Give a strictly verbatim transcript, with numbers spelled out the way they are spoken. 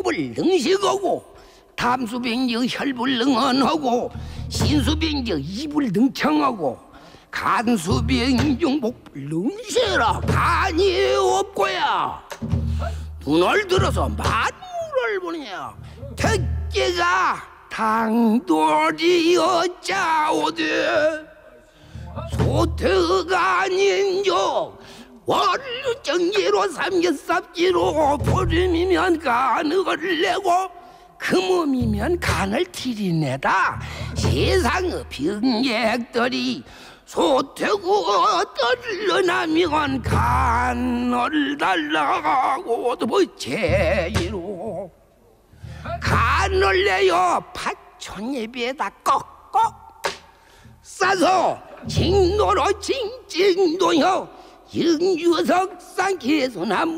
목불 능식하고 담수병적 혈불 능언하고 신수병적 이불 능청하고 간수병적 목불 능세라 간이 없고야 눈을 들어서 만물을 보느냐 택계가 당돌이 어짜오되 소태가 아닌ਜੋ 원루정기로 삼겹삽지로 보름이면 간을 내고 금음이면 간을 들이내다 세상의 병객들이 소태구 떨러나면 간을 달라고 뭐제이로 간을 내요 파천예비에다 꺽꺽 싸서 징노로 징징동여 영유석 상계소나